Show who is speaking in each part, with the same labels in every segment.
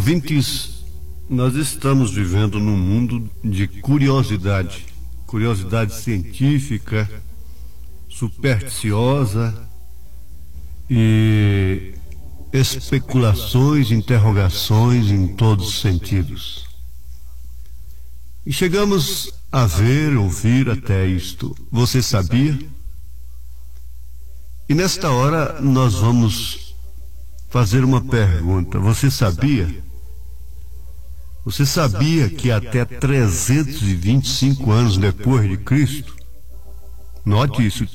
Speaker 1: Ouvintes, nós estamos vivendo num mundo de curiosidade científica, supersticiosa e especulações, interrogações em todos os sentidos. E chegamos a ver, ouvir até isto. Você sabia? E nesta hora nós vamos fazer uma pergunta. Você sabia? Você sabia que até 325 anos depois de Cristo, note isso,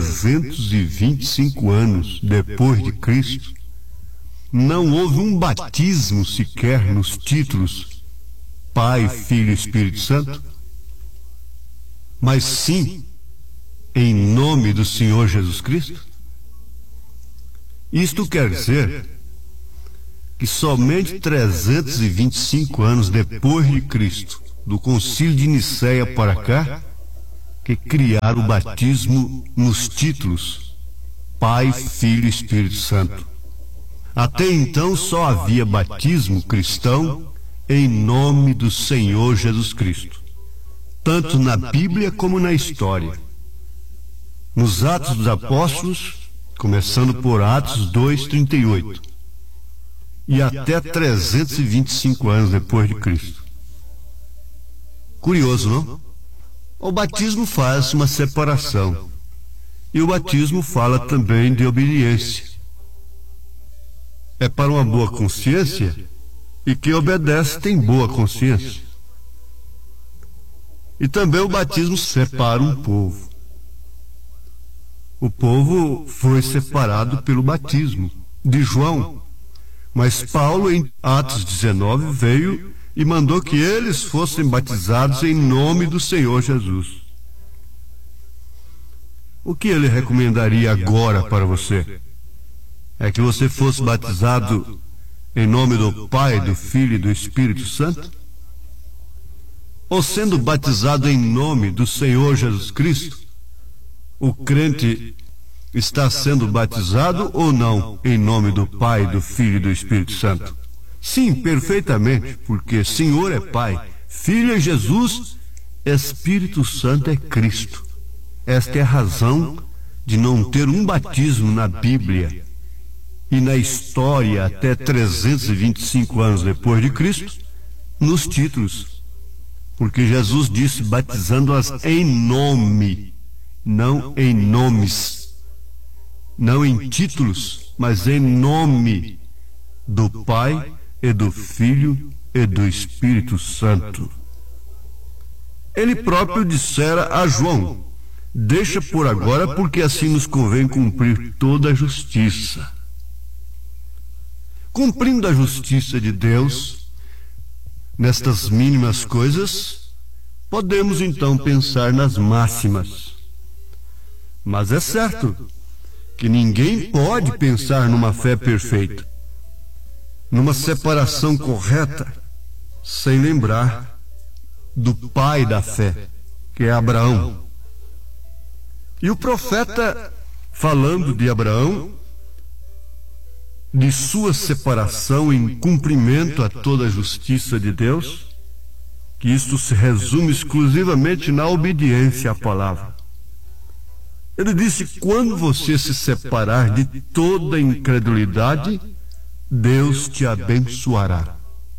Speaker 1: 325 anos depois de Cristo, não houve um batismo sequer nos títulos Pai, Filho e Espírito Santo, mas sim em nome do Senhor Jesus Cristo? Isto quer dizer que somente 325 anos depois de Cristo, do Concílio de Nicéia para cá, que criaram o batismo nos títulos Pai, Filho e Espírito Santo. Até então só havia batismo cristão em nome do Senhor Jesus Cristo, tanto na Bíblia como na história. Nos Atos dos Apóstolos, começando por Atos 2:38, e até 325 anos depois de Cristo. Curioso, não? O batismo faz uma separação, e o batismo fala também de obediência. É para uma boa consciência, e quem obedece tem boa consciência. E também o batismo separa um povo. O povo foi separado pelo batismo de João, mas Paulo, em Atos 19, veio e mandou que eles fossem batizados em nome do Senhor Jesus. O que ele recomendaria agora para você? É que você fosse batizado em nome do Pai, do Filho e do Espírito Santo? Ou sendo batizado em nome do Senhor Jesus Cristo, o crente está sendo batizado ou não em nome do Pai, do Filho e do Espírito Santo? Sim, perfeitamente, porque Senhor é Pai, Filho é Jesus, Espírito Santo é Cristo. Esta é a razão de não ter um batismo na Bíblia e na história até 325 anos depois de Cristo, nos títulos. Porque Jesus disse batizando-as em nome, não em nomes, não em títulos, mas em nome do Pai e do Filho e do Espírito Santo. Ele próprio dissera a João: deixa por agora, porque assim nos convém cumprir toda a justiça. Cumprindo a justiça de Deus nestas mínimas coisas, podemos então pensar nas máximas. Mas é certo que ninguém pode pensar numa fé perfeita, numa separação correta, sem lembrar do pai da fé, que é Abraão. E o profeta, falando de Abraão, de sua separação em cumprimento a toda a justiça de Deus, que isto se resume exclusivamente na obediência à palavra. Ele disse: quando você se separar de toda a incredulidade, Deus te abençoará.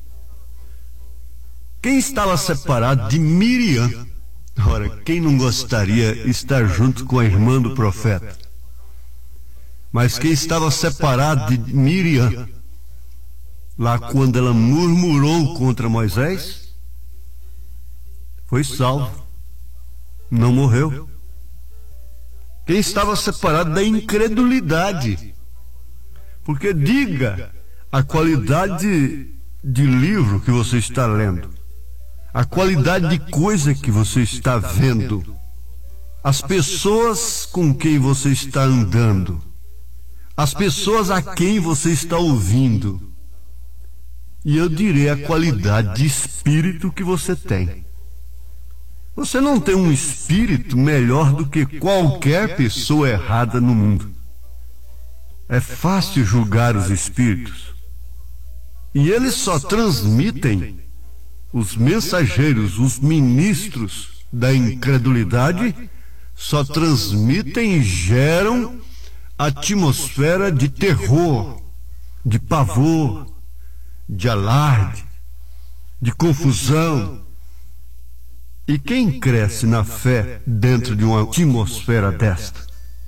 Speaker 1: Quem estava separado de Miriam? Ora, quem não gostaria de estar junto com a irmã do profeta? Mas quem estava separado de Miriam, lá quando ela murmurou contra Moisés, foi salvo, não morreu. Quem estava separado da incredulidade, porque diga a qualidade de livro que você está lendo, a qualidade de coisa que você está vendo, as pessoas com quem você está andando, as pessoas a quem você está ouvindo, e eu direi a qualidade de espírito que você tem. Você não tem um espírito melhor do que qualquer pessoa errada no mundo. É fácil julgar os espíritos. E eles só transmitem, os mensageiros, os ministros da incredulidade, só transmitem e geram atmosfera de terror, de pavor, de alarde, de confusão. E quem cresce na fé dentro de uma atmosfera desta?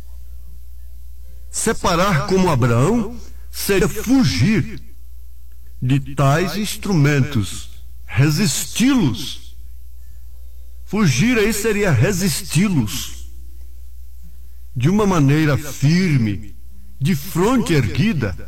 Speaker 1: Separar como Abraão seria fugir de tais instrumentos, resisti-los. Fugir aí seria resisti-los de uma maneira firme, de fronte erguida.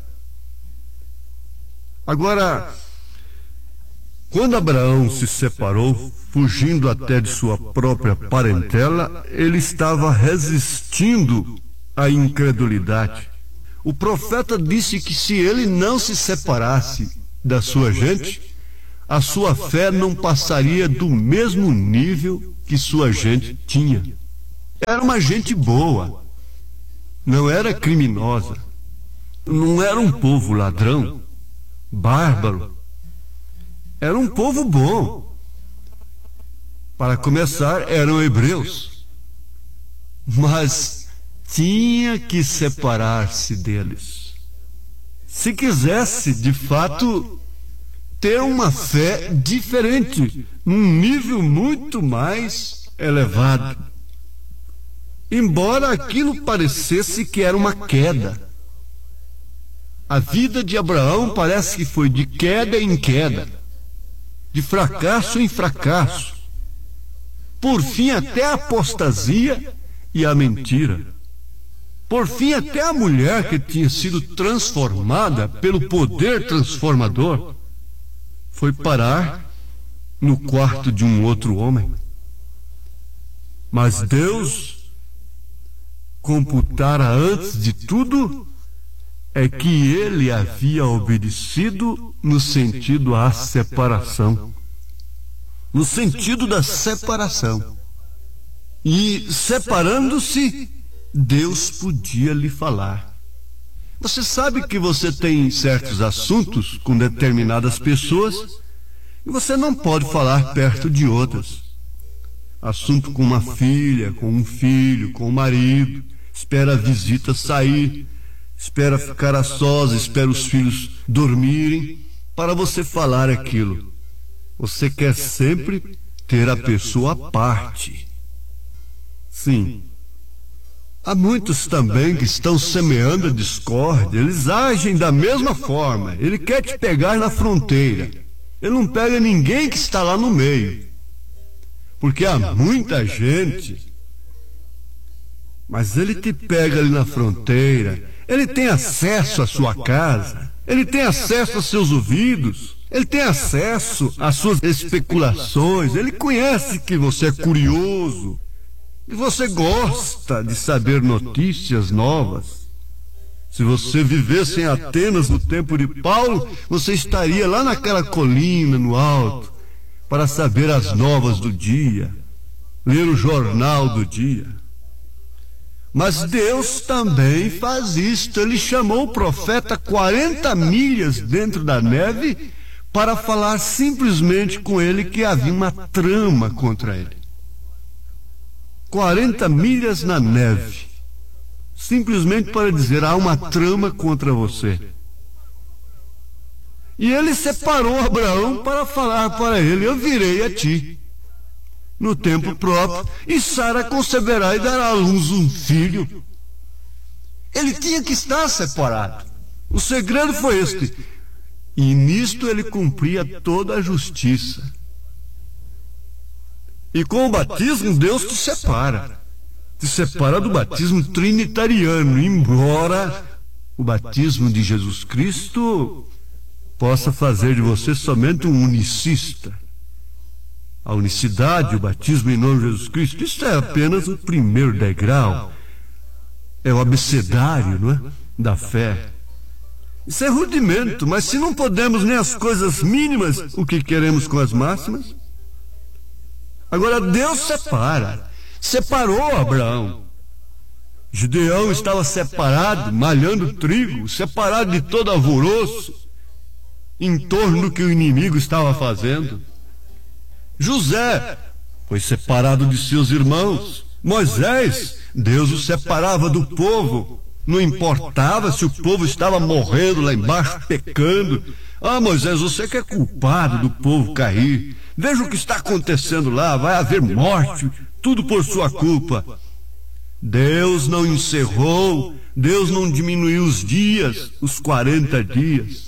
Speaker 1: Agora, quando Abraão se separou, fugindo até de sua própria parentela, ele estava resistindo à incredulidade. O profeta disse que se ele não se separasse da sua gente, a sua fé não passaria do mesmo nível que sua gente tinha. Era uma gente boa, não era criminosa, não era um povo ladrão, bárbaro, era um povo bom. Para começar, eram hebreus, mas tinha que separar-se deles. Se quisesse, de fato, ter uma fé diferente, num nível muito mais elevado. Embora aquilo parecesse que era uma queda. A vida de Abraão parece que foi de queda em queda, de fracasso em fracasso, por fim até a apostasia e a mentira. Por fim, até a mulher que tinha sido transformada pelo poder transformador foi parar no quarto de um outro homem. Mas Deus computara antes de tudo é que ele havia obedecido no sentido à separação. No sentido da separação. E separando-se, Deus podia lhe falar. Você sabe que você tem certos assuntos com determinadas pessoas e você não pode falar perto de outras. Assunto com uma filha, com um filho, com um marido, espera a visita sair, espera ficar a sós, espera os filhos dormirem para você falar aquilo. Você quer sempre ter a pessoa à parte. Sim. Há muitos também que estão semeando a discórdia, eles agem da mesma forma. Ele quer te pegar na fronteira. Ele não pega ninguém que está lá no meio. Porque há muita gente, mas ele te pega ali na fronteira. Ele tem acesso à sua casa, ele tem acesso aos seus ouvidos, ele tem acesso às suas especulações, ele conhece que você é curioso, e você gosta de saber notícias novas. Se você vivesse em Atenas no tempo de Paulo, você estaria lá naquela colina no alto para saber as novas do dia, ler o jornal do dia. Mas Deus também faz isto. Ele chamou o profeta 40 milhas dentro da neve para falar simplesmente com ele que havia uma trama contra ele. 40 milhas na neve, simplesmente para dizer: há uma trama contra você. E ele separou Abraão para falar para ele: eu virei a ti no tempo próprio, e Sara conceberá e dará à luz um filho. Ele tinha que estar separado. O segredo foi este, e nisto ele cumpria toda a justiça. E com o batismo, Deus te separa. Te separa do batismo trinitariano, embora o batismo de Jesus Cristo possa fazer de você somente um unicista. A unicidade, o batismo em nome de Jesus Cristo, isso é apenas o primeiro degrau. É o abecedário, não é? Da fé. Isso é rudimento, mas se não podemos nem as coisas mínimas, o que queremos com as máximas? Agora Deus separa. Separou Abraão. Gideão estava separado, malhando trigo, separado de todo alvoroço. em torno do que o inimigo estava fazendo. José foi separado de seus irmãos. Moisés, Deus o separava do povo. Não importava se o povo estava morrendo lá embaixo, pecando. Ah, Moisés, você que é culpado do povo cair. Veja o que está acontecendo lá, vai haver morte, tudo por sua culpa. Deus não encerrou, Deus não diminuiu os dias, os 40 dias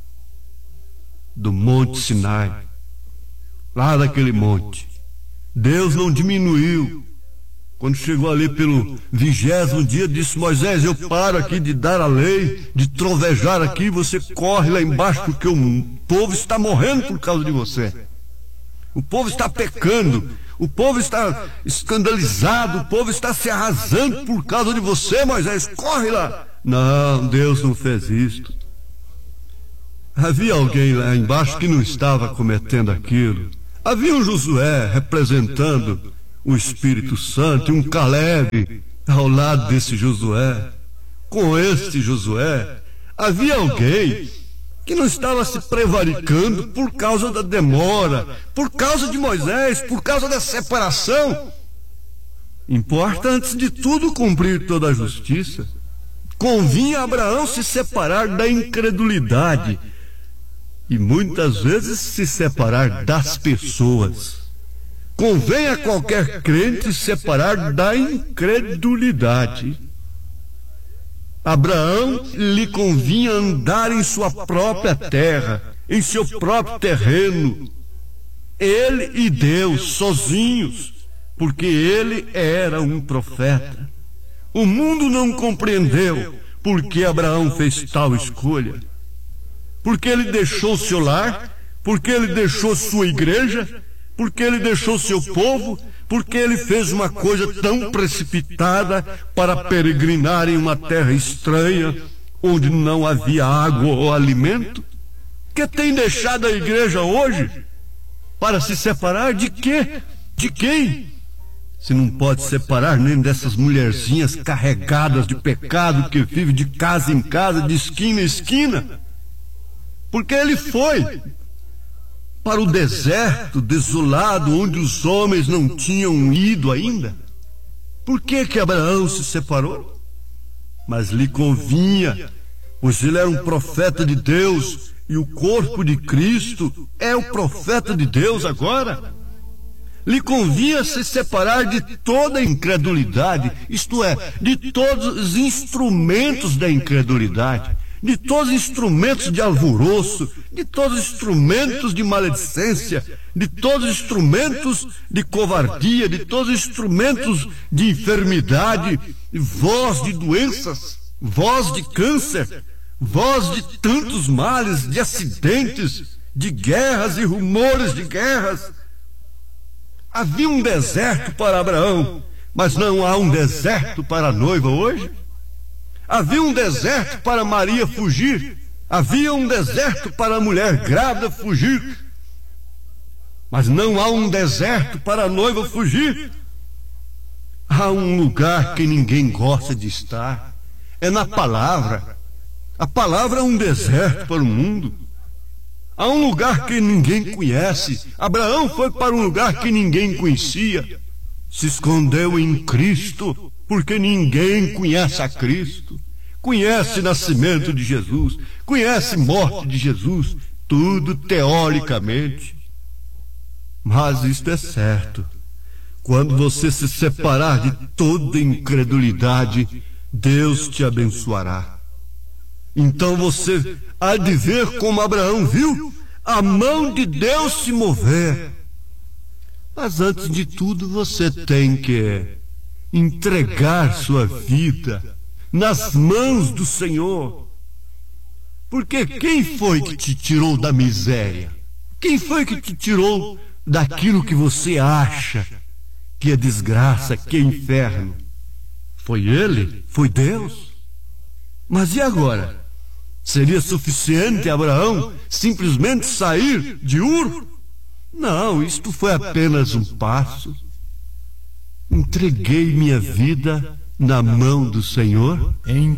Speaker 1: do Monte Sinai, lá daquele monte. Deus não diminuiu. Quando chegou ali pelo 20º dia, disse: Moisés, eu paro aqui de dar a lei, de trovejar aqui, você corre lá embaixo, porque o povo está morrendo por causa de você. O povo está pecando, o povo está escandalizado, o povo está se arrasando por causa de você, Moisés, corre lá. Não, Deus não fez isto. Havia alguém lá embaixo que não estava cometendo aquilo. Havia um Josué representando o Espírito Santo, e um Caleb ao lado desse Josué. Com este Josué havia alguém que não estava se prevaricando por causa da demora, por causa de Moisés, por causa da separação. Importa, antes de tudo, cumprir toda a justiça. Convinha a Abraão se separar da incredulidade e muitas vezes se separar das pessoas. Convém a qualquer crente separar da incredulidade. Abraão lhe convinha andar em sua própria terra, em seu próprio terreno, ele e Deus sozinhos, porque ele era um profeta. O mundo não compreendeu por que Abraão fez tal escolha, porque ele deixou seu lar, porque ele deixou sua igreja, porque ele deixou seu povo, porque ele fez uma coisa tão precipitada para peregrinar em uma terra estranha, onde não havia água ou alimento. Que tem deixado a igreja hoje para se separar de quê? De quem? Se não pode separar nem dessas mulherzinhas carregadas de pecado que vivem de casa em casa, de esquina em esquina. Porque ele foi para o deserto desolado, onde os homens não tinham ido ainda. Por que Abraão se separou? Mas lhe convinha, pois ele era um profeta de Deus, e o corpo de Cristo é o profeta de Deus agora. Lhe convinha se separar de toda a incredulidade, isto é, de todos os instrumentos da incredulidade, de todos os instrumentos de alvoroço, de todos os instrumentos de maledicência, de todos os instrumentos de covardia, de todos os instrumentos de enfermidade, voz de doenças, voz de câncer, voz de tantos males, de acidentes, de guerras e rumores de guerras. Havia um deserto para Abraão, mas não há um deserto para a noiva hoje? Havia um deserto para Maria fugir, havia um deserto para a mulher grávida fugir, mas não há um deserto para a noiva fugir. Há um lugar que ninguém gosta de estar, é na palavra. A palavra é um deserto para o mundo. Há um lugar que ninguém conhece. Abraão foi para um lugar que ninguém conhecia, se escondeu em Cristo, porque ninguém conhece a Cristo. Conhece nascimento de Jesus, conhece morte de Jesus, tudo teoricamente. Mas isto é certo: quando você se separar de toda incredulidade, Deus te abençoará. Então você há de ver como Abraão viu a mão de Deus se mover. Mas antes de tudo você tem que entregar sua vida nas mãos do Senhor. Porque quem foi que te tirou da miséria? Quem foi que te tirou daquilo que você acha que é desgraça, que é inferno? Foi Ele? Foi Deus? Mas e agora? Seria suficiente Abraão simplesmente sair de Ur? Não, isto foi apenas um passo. Entreguei minha vida na mão do Senhor.